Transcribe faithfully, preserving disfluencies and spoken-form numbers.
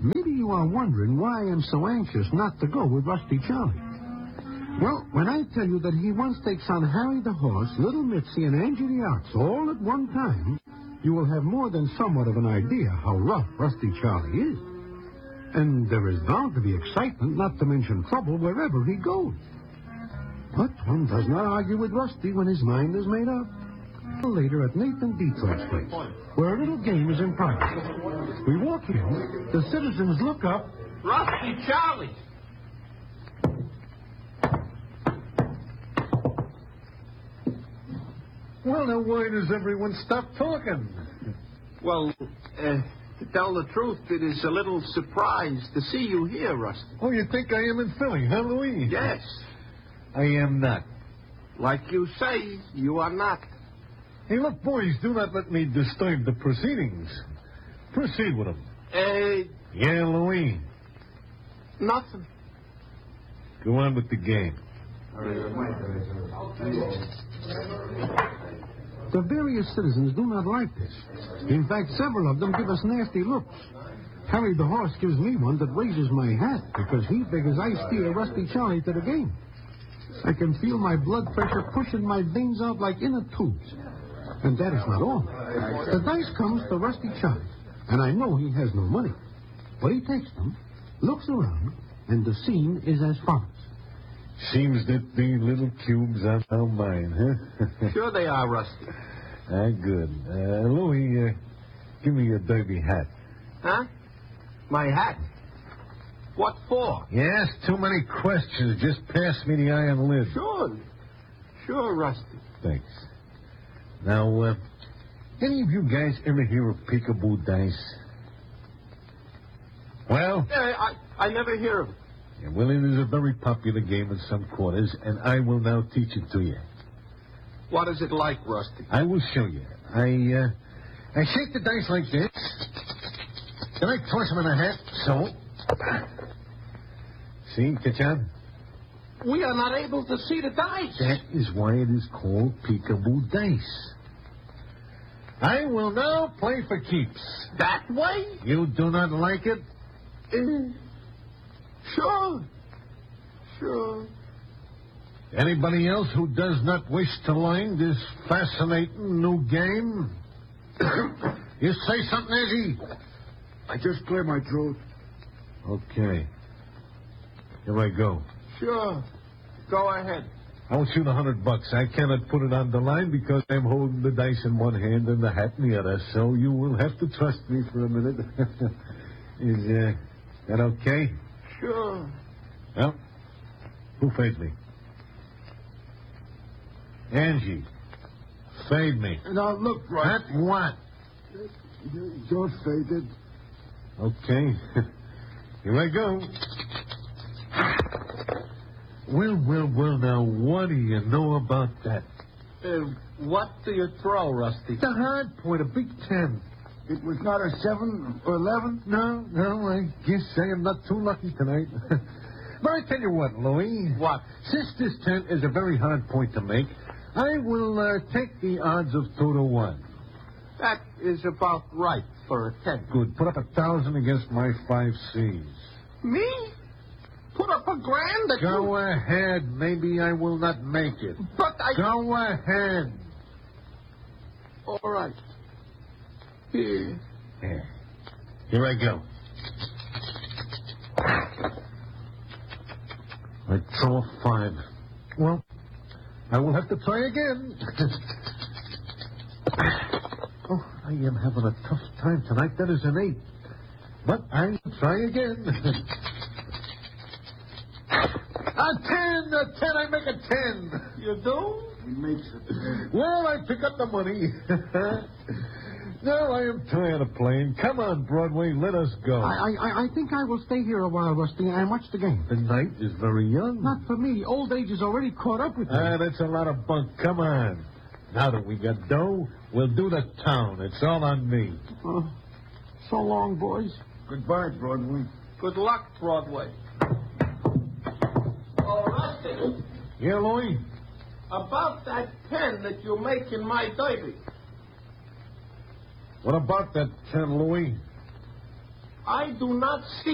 maybe you are wondering why I am so anxious not to go with Rusty Charlie. Well, when I tell you that he once takes on Harry the horse, Little Mitzi, and Angie the ox all at one time, you will have more than somewhat of an idea how rough Rusty Charlie is. And there is bound to be excitement, not to mention trouble, wherever he goes. But one does not argue with Rusty when his mind is made up. Later at Nathan Detroit's place, where a little game is in progress. We walk in, the citizens look up. Rusty Charlie! Well, now why does everyone stop talking? Well, uh, to tell the truth, it is a little surprise to see you here, Rusty. Oh, you think I am in Philly, huh, Louis? Yes. I am not. Like you say, you are not. Hey, look, boys, do not let me disturb the proceedings. Proceed with them. Uh, Yeah, Louis. nothing. Go on with the game. The various citizens do not like this. In fact, several of them give us nasty looks. Harry the horse gives me one that raises my hat because he figures I steer Rusty Charlie to the game. I can feel my blood pressure pushing my veins out like inner tubes. And that is not all. The dice comes to Rusty Charlie, and I know he has no money. But he takes them, looks around, and the scene is as follows. Seems that the little cubes are now mine, huh? Sure they are, Rusty. Ah, good. Uh, Louis, uh, give me your derby hat. Huh? My hat? What for? You asked too many questions. Just pass me the iron lid. Sure. Sure, Rusty. Thanks. Now, uh, any of you guys ever hear of peekaboo dice? Well? Uh, I, I never hear of it. Yeah, well, it is a very popular game in some quarters, and I will now teach it to you. What is it like, Rusty? I will show you. I, uh, I shake the dice like this. Then I toss them in a hat, so. See, catch on? We are not able to see the dice. That is why it is called peekaboo dice. I will now play for keeps. That way? You do not like it? Uh, sure. Sure. Anybody else who does not wish to learn this fascinating new game? You say something, Izzy? I just cleared my throat. Okay. Here I go. Sure. Go ahead. I will shoot a hundred bucks. I cannot put it on the line because I'm holding the dice in one hand and the hat in the other, so you will have to trust me for a minute. Is uh, that okay? Sure. Well, who fades me? Angie. Fade me. Now, look, Rusty. At what? You're faded. Okay. Here I go. Well, well, well, now, what do you know about that? Uh, what do you throw, Rusty? The hard point, a big ten. It was not a seven or eleven? No, no, I guess I am not too lucky tonight. But I tell you what, Louis. What? Since this ten is a very hard point to make, I will uh, take the odds of two to one. That is about right for a ten. Good. Put up a thousand against my five C's. Me? Put up a grand that Go you... ahead. Maybe I will not make it. But I... Go ahead. All right. Here. Here. Here I go. I draw five. Well, I will have to try again. Oh, I am having a tough time tonight. That is an eight. But I will try again. A ten! A ten! I make a ten! You do? He makes a ten. Well, I pick up the money. No, I am tired of playing. Come on, Broadway, let us go. I, I, I think I will stay here a while, Rusty, and watch the game. The night is very young. Not for me. Old age is already caught up with me. Ah, that's a lot of bunk. Come on. Now that we got dough, we'll do the town. It's all on me. Uh, so long, boys. Goodbye, Broadway. Good luck, Broadway. Oh, Rusty, Yeah, Louis? about that pen that you make in my derby. What about that ten, Louis? I do not see